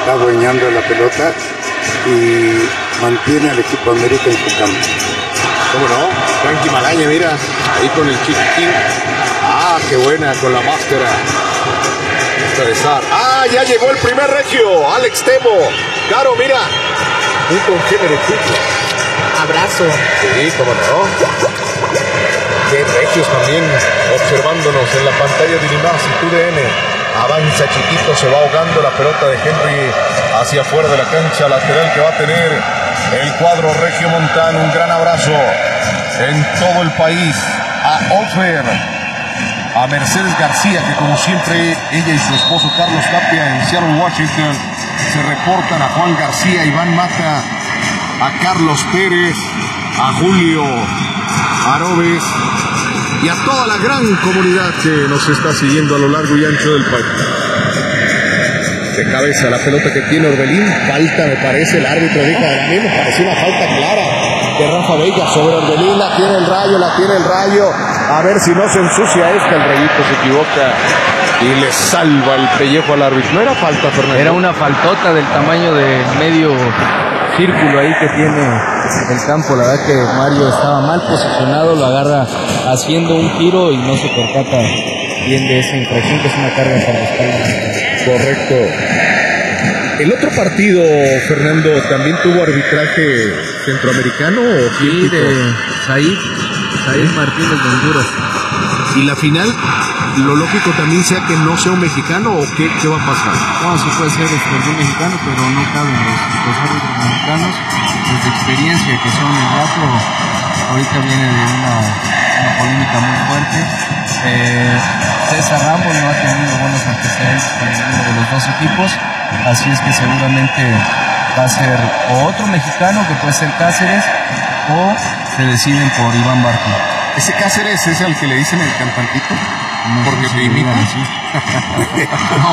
está adueñando de la pelota y mantiene al equipo América en su campo. ¿Cómo no? Frankie Malaña, mira, ahí con el chiquitín. Ah, qué buena con la máscara. Ya llegó el primer regio, Alex Temo. Caro, mira, un congénere tuyo. Abrazo. Sí, cómo no. Qué regios también observándonos en la pantalla de Inimás y TUDN. Avanza chiquito, se va ahogando la pelota de Henry hacia afuera de la cancha lateral que va a tener el cuadro regiomontano. Un gran abrazo en todo el país a Ofer, a Mercedes García, que como siempre ella y su esposo Carlos Tapia en Seattle, Washington, se reportan, a Juan García, Iván Mata, a Carlos Pérez, a Julio Arobes y a toda la gran comunidad que nos está siguiendo a lo largo y ancho del país. De cabeza la pelota que tiene Orbelín, falta me parece, el árbitro dijo, a mí me pareció una falta clara de Rafa Vega sobre Orbelín, la tiene el Rayo, a ver si no se ensucia esta, el Rayito se equivoca y le salva el pellejo al árbitro. No era falta, Fernando. Era una faltota del tamaño del medio círculo ahí que tiene el campo. La verdad que Mario estaba mal posicionado, lo agarra haciendo un giro y no se percata bien de esa infracción, que es una carga para la espalda. Correcto. El otro partido, Fernando, también tuvo arbitraje centroamericano o sí, de Said Martínez de Honduras. Y la final, lo lógico también sea que no sea un mexicano, o qué va a pasar. No, sí puede ser un mexicano, pero no caben los árbitros mexicanos, pues de experiencia que son el rato. Ahorita viene de una polémica muy fuerte. César Ramos no ha tenido buenos antecedentes con ninguno de los dos equipos, así es que seguramente va a ser o otro mexicano, que puede ser Cáceres, o se deciden por Iván Barco. ¿Ese Cáceres es al que le dicen el cantantito? No, porque te imita. No.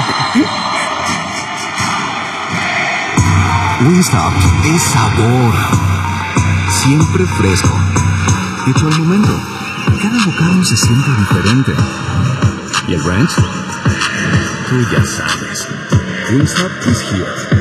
Wingstop es sabor, siempre fresco, hecho al momento. Cada bocado se siente diferente. ¿Y el ranch? Tú ya sabes. Wingstop is here.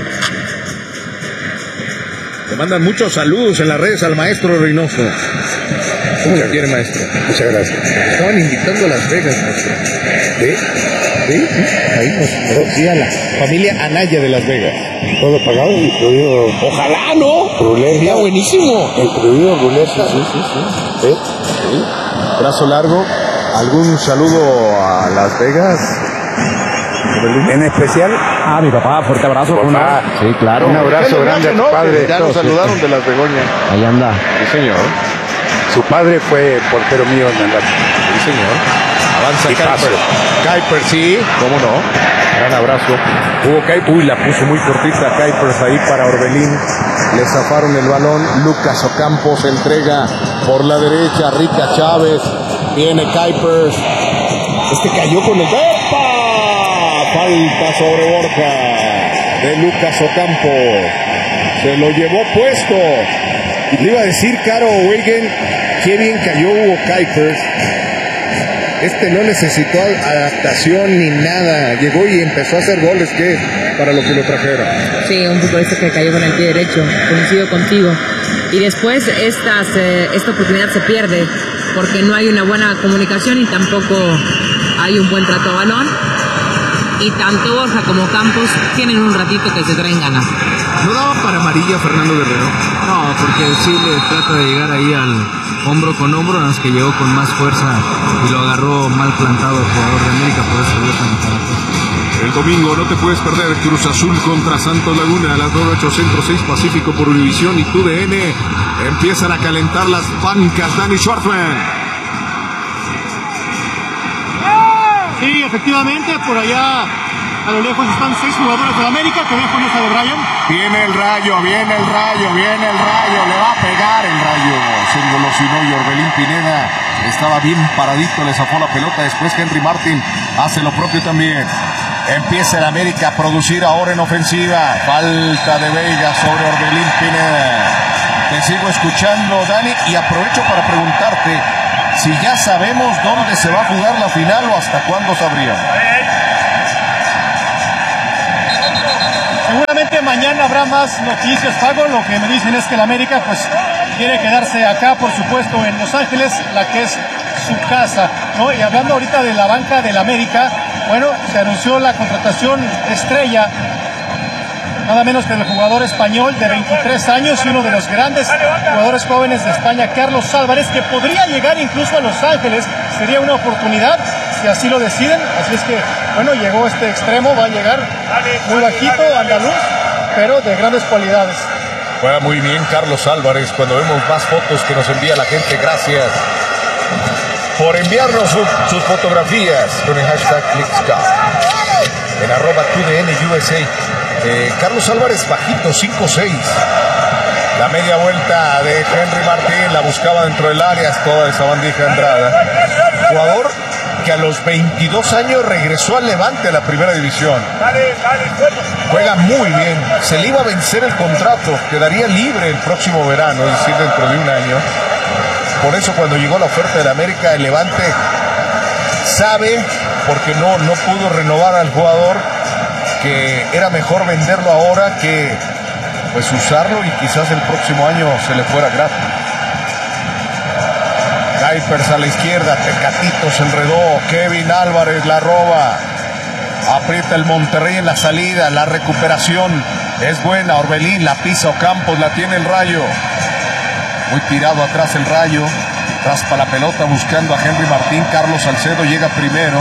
Te mandan muchos saludos en las redes al maestro Reynoso. ¿Cómo se quiere, maestro? Muchas gracias. Estaban invitando a Las Vegas, maestro. ¿Sí? Ahí nos decía la familia Anaya de Las Vegas. Todo pagado, incluido. Ojalá, ¿no? Ruleta. Sería buenísimo. Incluido ruleta. Sí. Brazo largo. ¿Algún saludo a Las Vegas? En especial Ah, mi papá, fuerte abrazo. Papá. Sí, claro. Un abrazo grande a tu padre. Ya nos saludaron de Las Begoñas. Ahí anda. Sí, señor. Su padre fue portero mío en el Sí, señor. Avanza Y Kuiper, sí, cómo no. Gran abrazo. Hugo Kuiper, uy, la puso muy cortita Kuiper ahí para Orbelín. Le zafaron el balón. Lucas Ocampo se entrega por la derecha. Rica Chávez. Viene Kuiper. Cayó con el... ¡Epa! Falta sobre Borja de Lucas Ocampo. Se lo llevó puesto. Y le iba a decir, Caro Weigen, qué bien cayó Hugo Kuiper. No necesitó adaptación ni nada. Llegó y empezó a hacer goles, que para lo que lo trajeron. Sí, un futbolista que cayó con el pie derecho. Coincido contigo. Y después esta oportunidad se pierde porque no hay una buena comunicación y tampoco hay un buen trato a balón. Y tanto Borja como Campos tienen un ratito que se traen ganas. ¿No daba para amarilla Fernando Guerrero? No, porque sí le trata de llegar ahí al hombro con hombro, nada más que llegó con más fuerza y lo agarró mal plantado el jugador de América, por eso dio tan carácter. El domingo no te puedes perder Cruz Azul contra Santos Laguna a las 9:08 Centro 6 Pacífico por Univisión y TUDN. Empiezan a calentar las bancas. Dani Schwartzman. Sí, efectivamente, por allá a lo lejos están 6 jugadores de América, que dejo esa de Brian. Viene el rayo, le va a pegar el rayo. Se engolosinó y Orbelín Pineda estaba bien paradito, le zafó la pelota. Después Henry Martin hace lo propio también. Empieza el América a producir ahora en ofensiva. Falta de Vega sobre Orbelín Pineda. Te sigo escuchando, Dani, y aprovecho para preguntarte si ya sabemos dónde se va a jugar la final o hasta cuándo sabríamos. Seguramente mañana habrá más noticias, Pago. Lo que me dicen es que el América pues quiere quedarse acá, por supuesto, en Los Ángeles, la que es su casa, ¿no? Y hablando ahorita de la banca del América, bueno, se anunció la contratación estrella, nada menos que el jugador español de 23 años y uno de los grandes jugadores jóvenes de España, Carlos Álvarez, que podría llegar incluso a Los Ángeles. Sería una oportunidad si así lo deciden. Así es que, bueno, llegó este extremo, va a llegar muy bajito, andaluz, pero de grandes cualidades. Juega muy bien Carlos Álvarez. Cuando vemos más fotos que nos envía la gente, gracias por enviarnos sus fotografías con el hashtag ClickScout en @2DNUSA. Carlos Álvarez bajito, 5'6". La media vuelta de Henry Martín la buscaba dentro del área, toda esa bandija Andrada. Jugador que a los 22 años regresó al Levante a la primera división. Juega muy bien, se le iba a vencer el contrato, quedaría libre el próximo verano, es decir, dentro de un año. Por eso cuando llegó la oferta del América, el Levante sabe, porque no pudo renovar al jugador, que era mejor venderlo ahora que pues usarlo y quizás el próximo año se le fuera gratis. Kuipers a la izquierda, Tecatito se enredó, Kevin Álvarez la roba, aprieta el Monterrey en la salida, la recuperación es buena, Orbelín la pisa Ocampos, la tiene el Rayo, muy tirado atrás el Rayo, raspa la pelota buscando a Henry Martín, Carlos Salcedo llega primero.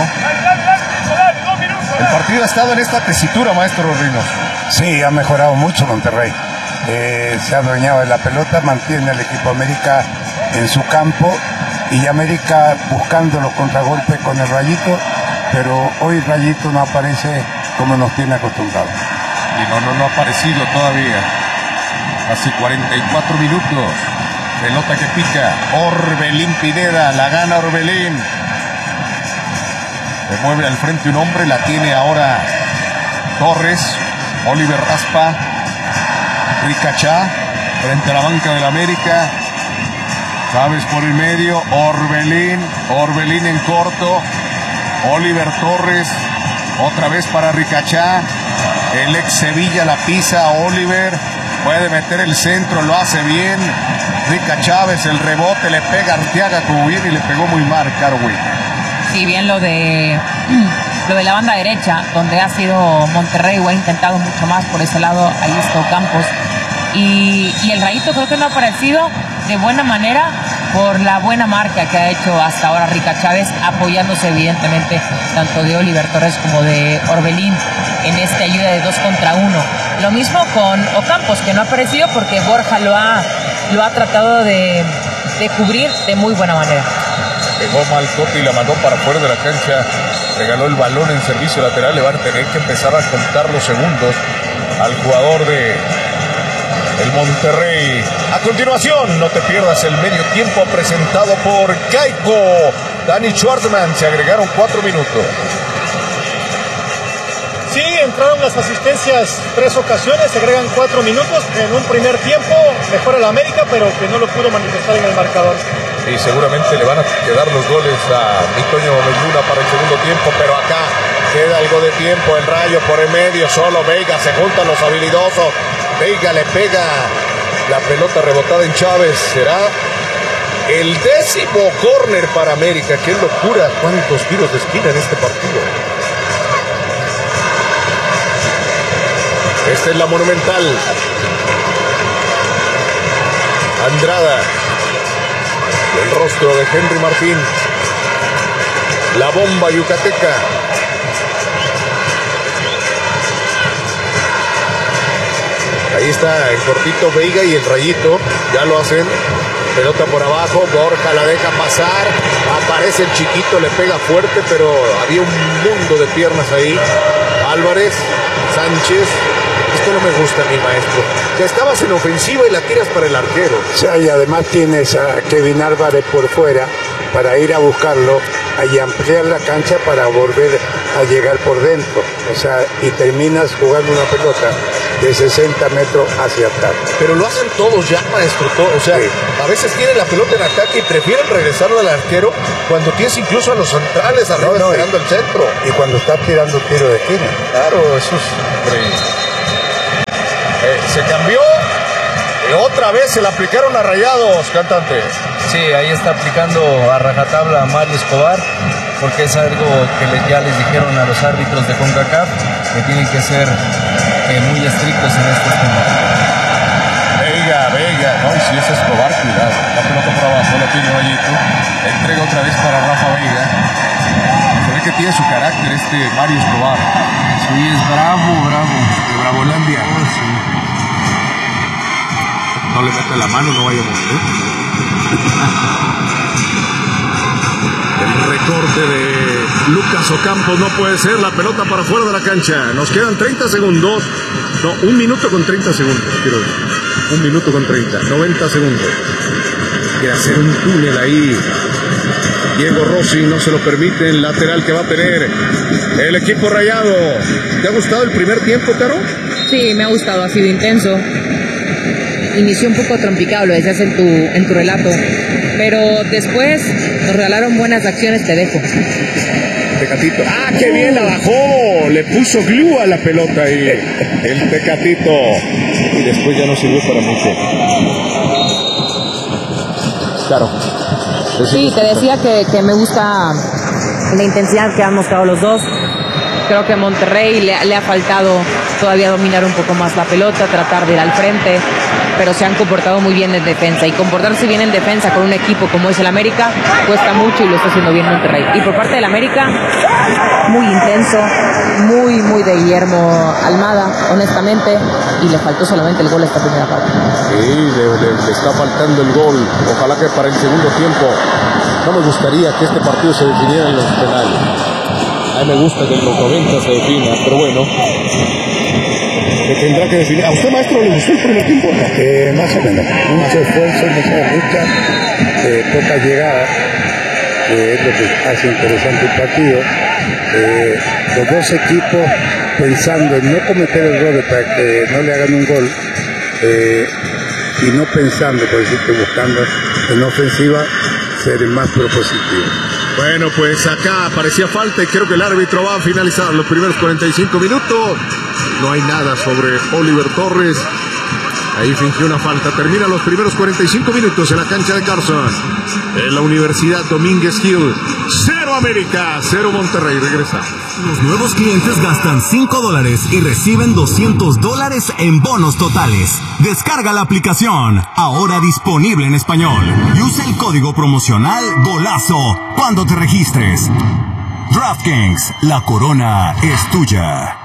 El partido ha estado en esta tesitura, maestro Reynoso. Sí, ha mejorado mucho Monterrey. Se ha adueñado de la pelota, mantiene al equipo América en su campo y América buscando los contragolpes con el Rayito, pero hoy Rayito no aparece como nos tiene acostumbrados. Y no ha aparecido todavía. Hace 44 minutos. Pelota que pica. Orbelín Pineda, la gana Orbelín. Se mueve al frente un hombre, la tiene ahora Torres. Oliver raspa. Ricachá frente a la banca del América. Chávez por el medio. Orbelín en corto. Oliver Torres. Otra vez para Ricachá. El ex Sevilla la pisa. Oliver puede meter el centro, lo hace bien. Rica Chávez, el rebote, le pega a Arteaga como bien y le pegó muy mal, Carwin. Sí, bien lo de la banda derecha, donde ha sido Monterrey o ha intentado mucho más por ese lado, ahí está Ocampos. Y el Rayito creo que no ha aparecido de buena manera por la buena marca que ha hecho hasta ahora Rica Chávez, apoyándose evidentemente tanto de Oliver Torres como de Orbelín en esta ayuda de 2 contra 1. Lo mismo con Ocampos, que no ha aparecido porque Borja lo ha tratado de cubrir de muy buena manera. Pegó mal Coti y la mandó para fuera de la cancha. Regaló el balón en servicio lateral. Le van a tener que empezar a contar los segundos al jugador de el Monterrey. A continuación, no te pierdas el medio tiempo presentado por Geico. Dani Schwartzman, se agregaron 4 minutos. Sí, entraron las asistencias 3 ocasiones, se agregan 4 minutos. En un primer tiempo mejora el América, pero que no lo pudo manifestar en el marcador. Y seguramente le van a quedar los goles a Toño Meduna para el segundo tiempo, pero acá queda algo de tiempo. El Rayo por el medio, solo Veiga, se juntan los habilidosos. Veiga le pega la pelota rebotada en Chávez. Será el 10º córner para América. ¡Qué locura! ¿Cuántos tiros de esquina en este partido? Esta es la Monumental. Andrada. El rostro de Henry Martín. La bomba yucateca. Ahí está en cortito Veiga y el Rayito. Ya lo hacen. Pelota por abajo. Borja la deja pasar. Aparece el chiquito, le pega fuerte, pero había un mundo de piernas ahí. Álvarez, Sánchez. Esto no me gusta, mi maestro. Ya estabas en ofensiva y la tiras para el arquero. O sea, y además tienes a Kevin Álvarez por fuera para ir a buscarlo y ampliar la cancha para volver a llegar por dentro. O sea, y terminas jugando una pelota de 60 metros hacia atrás. Pero lo hacen todos ya, maestro. O sea, sí. A veces tienen la pelota en ataque y prefieren regresarlo al arquero cuando tienes incluso a los centrales arriba esperando el centro. Y cuando estás tirando tiro de esquina. Claro, eso es... Se cambió. Otra vez se le aplicaron a Rayados, cantante. Sí, ahí está aplicando a rajatabla a Mario Escobar, porque es algo que ya les dijeron a los árbitros de CONCACAF, que tienen que ser muy estrictos en estos temas. Vega, no, y si es Escobar, cuidado. La pelota por abajo, la tiene Rayito. Entrega otra vez para Rafa Veiga. Se ve que tiene su carácter Mario Escobar. Sí, es bravo, De Bravolandia. Sí. No le mete la mano, no vaya a morir. El recorte de Lucas Ocampos no puede ser. La pelota para fuera de la cancha. Nos quedan 30 segundos. No, 1 minuto con 30 segundos. Quiero decir. 1 minuto con 30. 90 segundos. Quiere hacer un túnel ahí. Diego Rossi no se lo permite. El lateral que va a tener el equipo rayado. ¿Te ha gustado el primer tiempo, Caro? Sí, me ha gustado, ha sido intenso. Inició un poco trompicado, lo decías en tu relato, pero después nos regalaron buenas acciones, te dejo. Tecatito. ¡Ah, qué bien la bajó! Le puso glue a la pelota ahí. El Tecatito. Y después ya no sirvió para mucho. Claro. Sí, te decía que me gusta la intensidad que han mostrado los dos. Creo que a Monterrey le ha faltado todavía dominar un poco más la pelota, tratar de ir al frente, pero se han comportado muy bien en defensa, y comportarse bien en defensa con un equipo como es el América cuesta mucho, y lo está haciendo bien Monterrey. Y por parte del América, muy intenso, muy de Guillermo Almada, honestamente, y le faltó solamente el gol esta primera parte. Sí, le está faltando el gol. Ojalá que para el segundo tiempo. No me gustaría que este partido se definiera en los penales. A mí me gusta que en los 90 se defina, pero bueno, se tendrá que definir. ¿A usted, maestro, le gustó el primer tiempo? Más o menos. Mucho esfuerzo, mucha lucha, poca llegada, es lo que hace interesante el partido. Los dos equipos pensando en no cometer errores para que no le hagan un gol, y no pensando, por decirte, buscando en ofensiva ser el más propositivo. Bueno, pues acá parecía falta y creo que el árbitro va a finalizar los primeros 45 minutos. No hay nada sobre Oliver Torres. Ahí fingió una falta. Termina los primeros 45 minutos en la cancha de Carson. En la Universidad Domínguez Hill. 0 América, 0 Monterrey. Regresa. Los nuevos clientes gastan $5 y reciben $200 en bonos totales. Descarga la aplicación, ahora disponible en español, y usa el código promocional GOLAZO cuando te registres. DraftKings, la corona es tuya.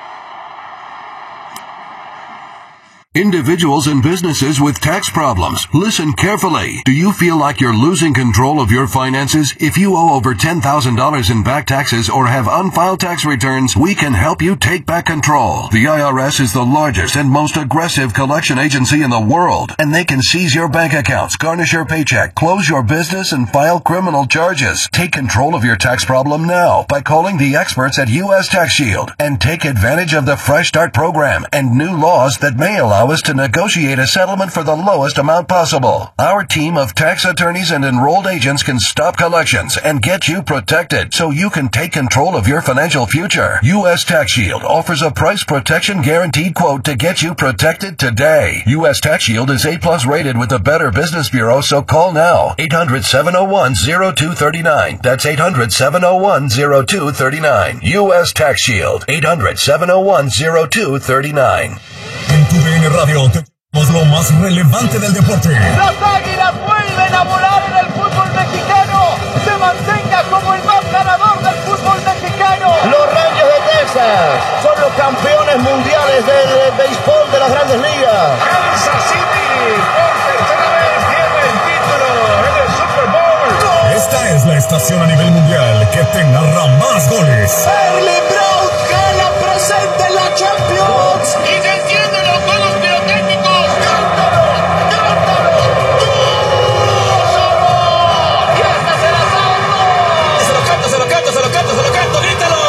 Individuals and businesses with tax problems. Listen carefully. Do you feel like you're losing control of your finances? If you owe over $10,000 in back taxes or have unfiled tax returns, we can help you take back control. The IRS is the largest and most aggressive collection agency in the world, and they can seize your bank accounts, garnish your paycheck, close your business, and file criminal charges. Take control of your tax problem now by calling the experts at U.S. Tax Shield, and take advantage of the Fresh Start program and new laws that may allow us to negotiate a settlement for the lowest amount possible. Our team of tax attorneys and enrolled agents can stop collections and get you protected so you can take control of your financial future. U.S. Tax Shield offers a price protection guaranteed quote to get you protected today. U.S. Tax Shield is A+ rated with the Better Business Bureau, so call now. 800-701-0239. That's 800-701-0239. U.S. Tax Shield. 800-701-0239. En tu DN Radio tenemos lo más relevante del deporte. Las Águilas vuelven a volar en el fútbol mexicano. Se mantenga como el más ganador del fútbol mexicano. Los Rangers de Texas son los campeones mundiales del béisbol de las Grandes Ligas. Kansas City por tercera vez tiene el título en el Super Bowl. Esta es la estación a nivel mundial que te narra más goles. Sterling Brown gana presente en la Champions. Y se encienden los juegos pirotécnicos. ¡Cántalo! ¡Cántalo! ¡Dúzalo! ¡Y hasta se las hago! Se lo canto, grítalo.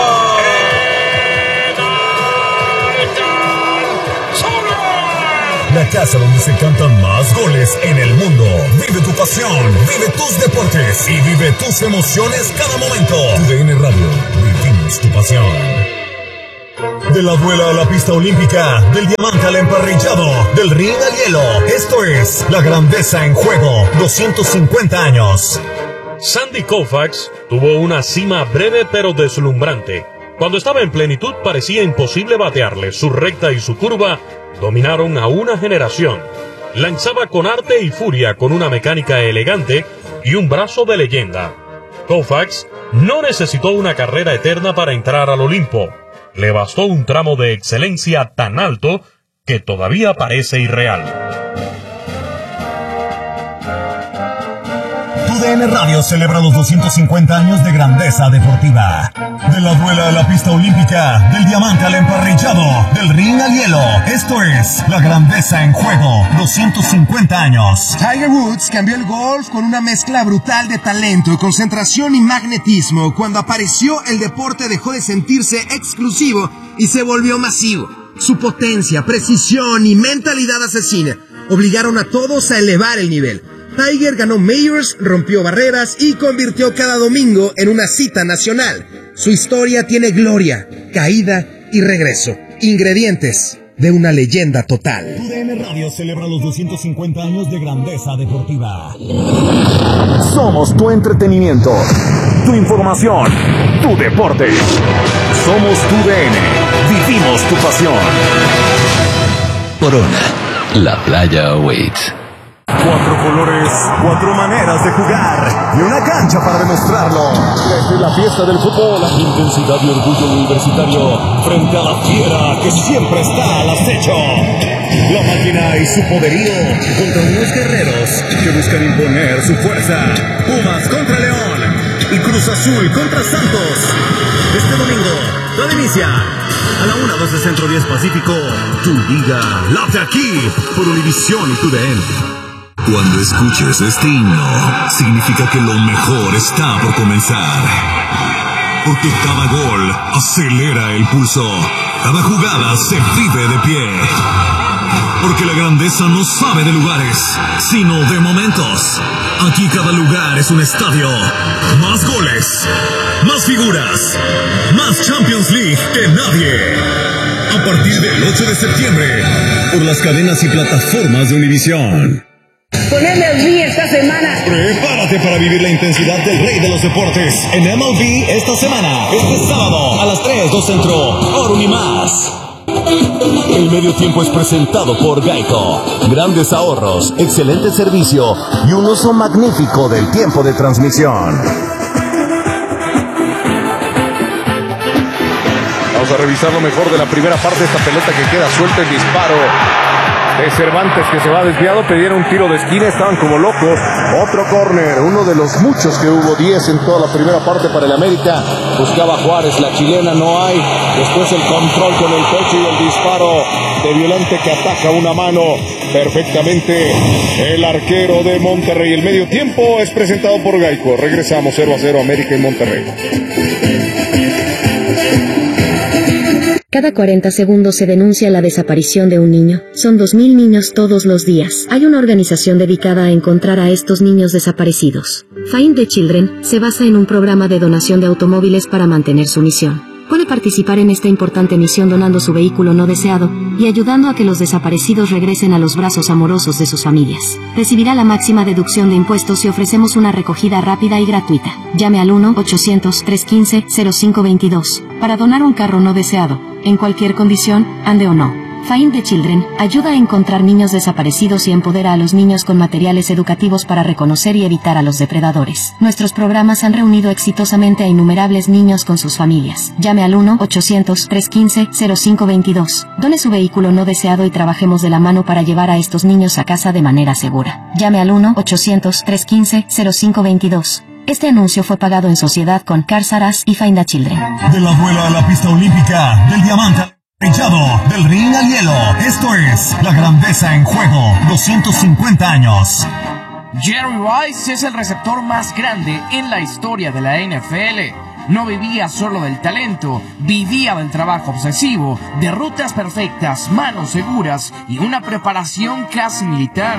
La casa donde se cantan más goles en el mundo. Vive tu pasión, vive tus deportes y vive tus emociones cada momento. Tu DN Radio, vivimos tu pasión. De la duela a la pista olímpica, del diamante al emparrillado, del ring al hielo. Esto es La Grandeza en Juego, 250 años. Sandy Koufax tuvo una cima breve pero deslumbrante. Cuando estaba en plenitud parecía imposible batearle. Su recta y su curva dominaron a una generación. Lanzaba con arte y furia, con una mecánica elegante y un brazo de leyenda. Koufax no necesitó una carrera eterna para entrar al Olimpo. Le bastó un tramo de excelencia tan alto que todavía parece irreal. TUDN Radio celebra los 250 años de grandeza deportiva. De la duela a la pista olímpica, del diamante al emparrillado, del ring al hielo. Esto es La Grandeza en Juego, 250 años. Tiger Woods cambió el golf con una mezcla brutal de talento, concentración y magnetismo. Cuando apareció, el deporte dejó de sentirse exclusivo y se volvió masivo. Su potencia, precisión y mentalidad asesina obligaron a todos a elevar el nivel. Tiger ganó Majors, rompió barreras y convirtió cada domingo en una cita nacional. Su historia tiene gloria, caída y regreso. Ingredientes de una leyenda total. TUDN Radio celebra los 250 años de grandeza deportiva. Somos tu entretenimiento, tu información, tu deporte. Somos TUDN. Vivimos tu pasión. Corona, la playa awaits. 4 colores, 4 maneras de jugar y una cancha para demostrarlo. Desde la fiesta del fútbol, la intensidad y orgullo universitario frente a la fiera que siempre está al acecho. La máquina y su poderío contra unos guerreros que buscan imponer su fuerza. Pumas contra León y Cruz Azul contra Santos. Este domingo, todo inicia a la 1:02 de Centro 10 Pacífico. Tu liga late aquí por Univisión y TUDN. Cuando escuches este himno, significa que lo mejor está por comenzar. Porque cada gol acelera el pulso, cada jugada se vive de pie. Porque la grandeza no sabe de lugares, sino de momentos. Aquí cada lugar es un estadio. Más goles, más figuras, más Champions League que nadie. A partir del 8 de septiembre, por las cadenas y plataformas de Univisión. Con MLB esta semana. Prepárate para vivir la intensidad del rey de los deportes en MLB esta semana. Este sábado a las 3:02 Centro, por Unimás. El medio tiempo es presentado por Geico. Grandes ahorros, excelente servicio y un uso magnífico del tiempo de transmisión. Vamos a revisar lo mejor de la primera parte. Esta pelota que queda suelta, el disparo de Cervantes que se va desviado. Pedieron un tiro de esquina, estaban como locos. Otro córner, uno de los muchos que hubo, 10 en toda la primera parte para el América. Buscaba Juárez, la chilena no hay. Después el control con el pecho y el disparo de Violante que ataca una mano perfectamente el arquero de Monterrey. El medio tiempo es presentado por Geico. Regresamos 0-0 América y Monterrey. Cada 40 segundos se denuncia la desaparición de un niño. Son 2.000 niños todos los días. Hay una organización dedicada a encontrar a estos niños desaparecidos. Find the Children se basa en un programa de donación de automóviles para mantener su misión. Puede participar en esta importante misión donando su vehículo no deseado y ayudando a que los desaparecidos regresen a los brazos amorosos de sus familias. Recibirá la máxima deducción de impuestos y ofrecemos una recogida rápida y gratuita. Llame al 1-800-315-0522 para donar un carro no deseado, en cualquier condición, ande o no. Find the Children ayuda a encontrar niños desaparecidos y empodera a los niños con materiales educativos para reconocer y evitar a los depredadores. Nuestros programas han reunido exitosamente a innumerables niños con sus familias. Llame al 1-800-315-0522. Done su vehículo no deseado y trabajemos de la mano para llevar a estos niños a casa de manera segura. Llame al 1-800-315-0522. Este anuncio fue pagado en sociedad con Cars R Us y Find the Children. De la duela a la pista olímpica, del diamante echado, del ring al hielo. Esto es La Grandeza en Juego, 250 años. Jerry Rice es el receptor más grande en la historia de la NFL. No vivía solo del talento, vivía del trabajo obsesivo, de rutas perfectas, manos seguras y una preparación casi militar.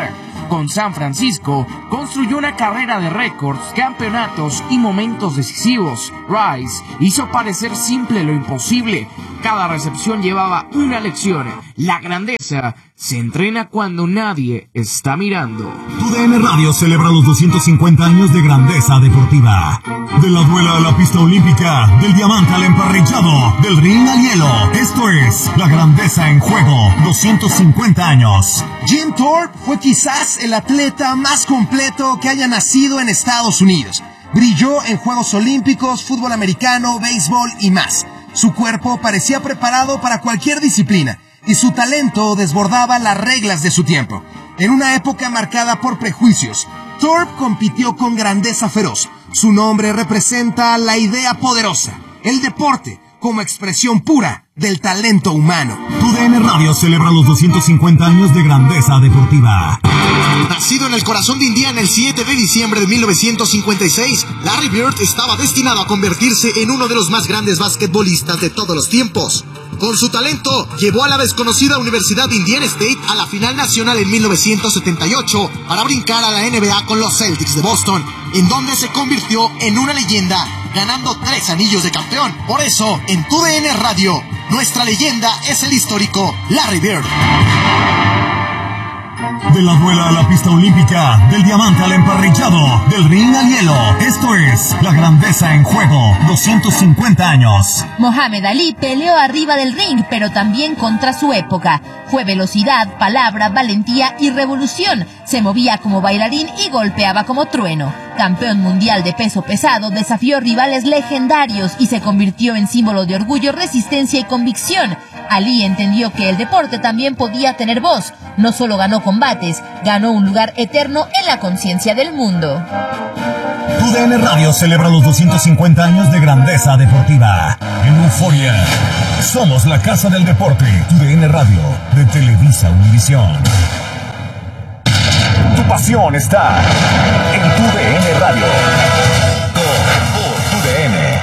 Con San Francisco, construyó una carrera de récords, campeonatos y momentos decisivos. Rice hizo parecer simple lo imposible. Cada recepción llevaba una lección. La grandeza se entrena cuando nadie está mirando. TUDN Radio celebra los 250 años de grandeza deportiva. De la duela a la pista olímpica, del diamante al emparrillado, del ring al hielo. Esto es la grandeza en juego. 250 años. Jim Thorpe fue quizás el atleta más completo que haya nacido en Estados Unidos. Brilló en Juegos Olímpicos, fútbol americano, béisbol y más. Su cuerpo parecía preparado para cualquier disciplina y su talento desbordaba las reglas de su tiempo. En una época marcada por prejuicios, Thorpe compitió con grandeza feroz. Su nombre representa la idea poderosa, el deporte como expresión pura del talento humano. TUDN Radio celebra los 250 años de grandeza deportiva. Nacido en el corazón de Indiana el 7 de diciembre de 1956, Larry Bird estaba destinado a convertirse en uno de los más grandes basquetbolistas de todos los tiempos. Con su talento, llevó a la desconocida Universidad de Indiana State a la final nacional en 1978 para brincar a la NBA con los Celtics de Boston, en donde se convirtió en una leyenda, ganando 3 anillos de campeón. Por eso, en TUDN Radio, nuestra leyenda es el histórico Larry Bird. De la duela a la pista olímpica, del diamante al emparrillado, del ring al hielo. Esto es la grandeza en juego. 250 años. Mohamed Ali peleó arriba del ring, pero también contra su época. Fue velocidad, palabra, valentía y revolución. Se movía como bailarín y golpeaba como trueno. Campeón mundial de peso pesado, desafió rivales legendarios y se convirtió en símbolo de orgullo, resistencia y convicción. Ali entendió que el deporte también podía tener voz. No solo ganó combates, ganó un lugar eterno en la conciencia del mundo. TUDN Radio celebra los 250 años de grandeza deportiva. En Euforia, somos la casa del deporte. TUDN Radio, de Televisa Univisión. Tu pasión está en TUDN Radio. Por TUDN.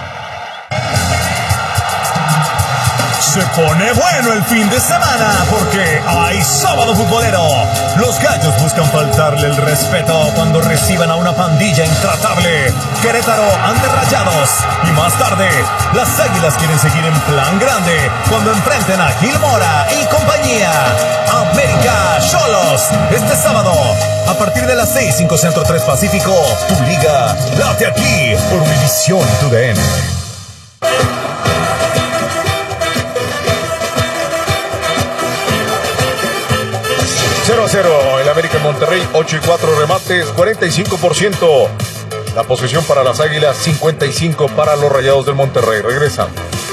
Se pone bueno el fin de semana porque hay sábado futbolero. Los gallos buscan faltarle el respeto cuando reciban a una pandilla intratable. Querétaro ante Rayados. Y más tarde, las Águilas quieren seguir en plan grande cuando enfrenten a Gil Mora y compañía. América Xolos. Este sábado, a partir de las 6, 5 Centro 3 Pacífico, tu liga late aquí por Univisión y TUDN. 0-0, el América en Monterrey, 8-4 remates, 45%. La posesión para las Águilas, 55% para los Rayados del Monterrey. Regresa.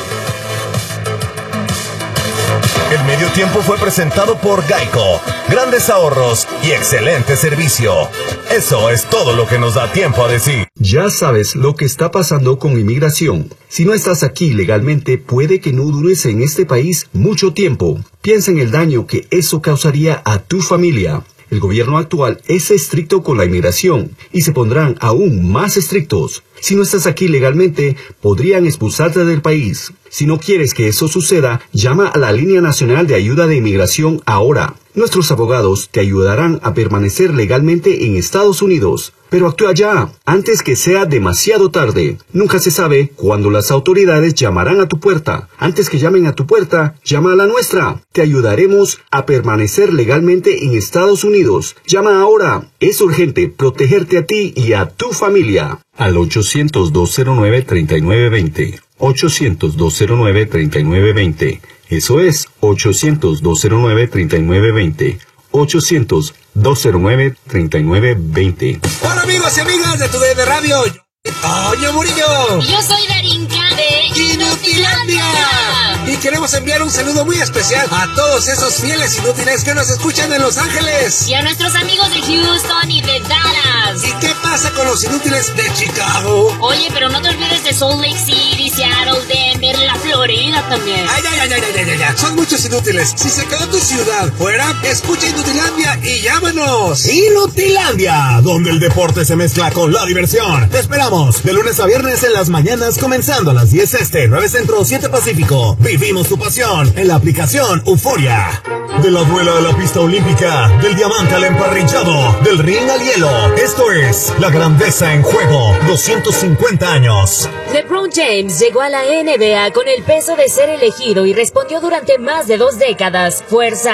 El medio tiempo fue presentado por Geico. Grandes ahorros y excelente servicio. Eso es todo lo que nos da tiempo a decir. Ya sabes lo que está pasando con inmigración. Si no estás aquí legalmente, puede que no dures en este país mucho tiempo. Piensa en el daño que eso causaría a tu familia. El gobierno actual es estricto con la inmigración y se pondrán aún más estrictos. Si no estás aquí legalmente, podrían expulsarte del país. Si no quieres que eso suceda, llama a la Línea Nacional de Ayuda de Inmigración ahora. Nuestros abogados te ayudarán a permanecer legalmente en Estados Unidos. Pero actúa ya, antes que sea demasiado tarde. Nunca se sabe cuándo las autoridades llamarán a tu puerta. Antes que llamen a tu puerta, llama a la nuestra. Te ayudaremos a permanecer legalmente en Estados Unidos. Llama ahora. Es urgente protegerte a ti y a tu familia. Al 800-209-3920. 800-209-3920. Eso es 800-209-3920. 800-209-3920. Hola amigos y amigas de TUDN Radio. Toño Murillo. Yo soy Darinka de Inutilandia. Y queremos enviar un saludo muy especial a todos esos fieles inútiles que nos escuchan en Los Ángeles. Y a nuestros amigos de Houston y de Dallas. ¿Y qué pasa con los inútiles de Chicago? Oye, pero no te olvides de Salt Lake City, Seattle, Denver, la Florida también. Ay. Son muchos inútiles. Si se quedó tu ciudad fuera, escucha Inutilandia y llámanos. Inutilandia, donde el deporte se mezcla con la diversión. Te esperamos de lunes a viernes en las mañanas, comenzando a las 10 este, 9 Centro, 7 Pacífico. Vivimos tu pasión en la aplicación Euforia. De la duela a la pista olímpica, del diamante al emparrillado, del ring al hielo. Esto es La Grandeza en Juego, 250 años. LeBron James llegó a la NBA con el peso de ser elegido y respondió durante más de 2 décadas. Fuerza